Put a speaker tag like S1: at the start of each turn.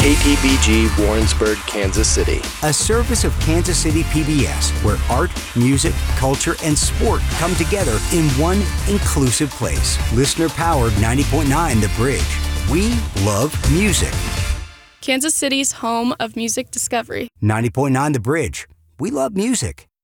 S1: KTBG Warrensburg, Kansas City.
S2: A service of Kansas City PBS, where art, music, culture, and sport come together in one inclusive place. Listener-powered 90.9 The Bridge. We love music.
S3: Kansas City's home of music discovery.
S2: 90.9 The Bridge. We love music.